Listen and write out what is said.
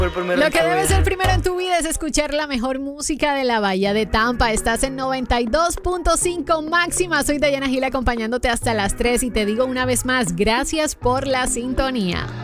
Fue primero Lo en que tu debe vida. ser primero en tu vida es escuchar la mejor música de la Bahía de Tampa. Estás en 92.5 máxima. Soy Dayana Gil acompañándote hasta las 3 y te digo una vez más, gracias por la sintonía.